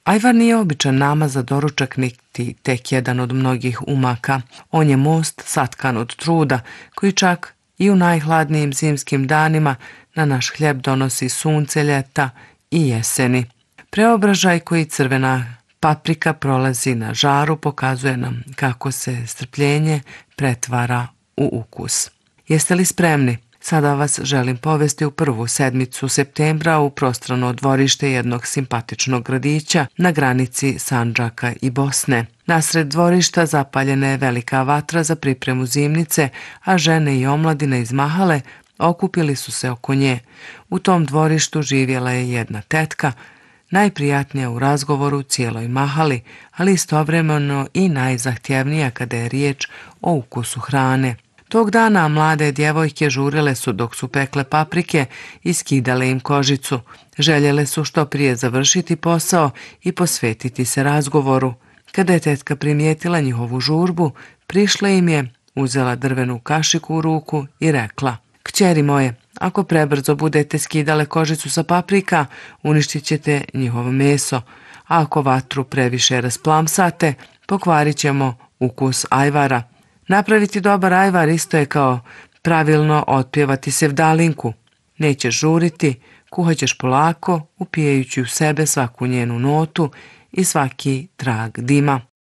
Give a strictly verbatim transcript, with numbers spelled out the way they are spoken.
Ajvar nije običan namaz za doručak niti tek jedan od mnogih umaka. On je most satkan od truda koji čak i u najhladnijim zimskim danima na naš hljeb donosi sunce ljeta i jeseni. Preobražaj koji crvena paprika prolazi na žaru pokazuje nam kako se strpljenje pretvara u ukus. Jeste li spremni? Sada vas želim povesti u prvu sedmicu septembra u prostrano dvorište jednog simpatičnog gradića na granici Sandžaka i Bosne. Nasred dvorišta zapaljena je velika vatra za pripremu zimnice, a žene i omladina iz mahale okupili su se oko nje. U tom dvorištu živjela je jedna tetka, najprijatnija u razgovoru cijeloj mahali, ali istovremeno i najzahtjevnija kada je riječ o ukusu hrane. Tog dana mlade djevojke žurile su dok su pekle paprike i skidale im kožicu. Željele su što prije završiti posao i posvetiti se razgovoru. Kada je tetka primijetila njihovu žurbu, prišla im je, uzela drvenu kašiku u ruku i rekla: "Kćeri moje, ako prebrzo budete skidale kožicu sa paprika, uništit ćete njihovo meso, a ako vatru previše rasplamsate, pokvarit ćemo ukus ajvara. Napraviti dobar ajvar isto je kao pravilno otpjevati sevdalinku. Nećeš žuriti, kuhat ćeš polako, upijajući u sebe svaku njenu notu i svaki trag dima."